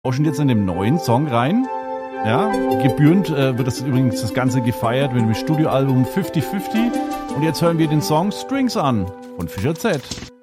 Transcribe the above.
lauschen jetzt in dem neuen Song rein. Ja, gebührend wird das übrigens das Ganze gefeiert mit dem Studioalbum 50-50. Und jetzt hören wir den Song Strings an von Fischer Z.